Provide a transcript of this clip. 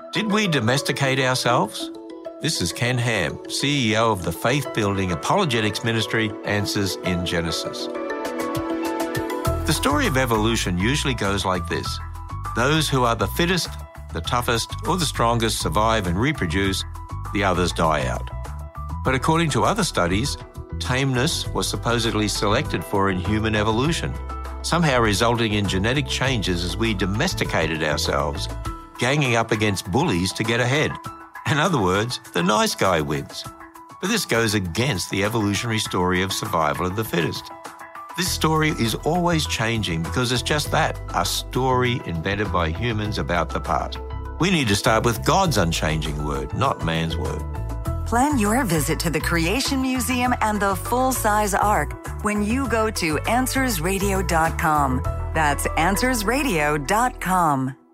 Did we domesticate ourselves? This is Ken Ham, CEO of the faith-building apologetics ministry Answers in Genesis. The story of evolution usually goes like this. Those who are the fittest, the toughest, or the strongest survive and reproduce, the others die out. But according to other studies, tameness was supposedly selected for in human evolution, somehow resulting in genetic changes as we domesticated ourselves, ganging up against bullies to get ahead. In other words, the nice guy wins. But this goes against the evolutionary story of survival of the fittest. This story is always changing because it's just that, a story invented by humans about the past. We need to start with God's unchanging word, not man's word. Plan your visit to the Creation Museum and the full-size Ark when you go to AnswersRadio.com. That's AnswersRadio.com.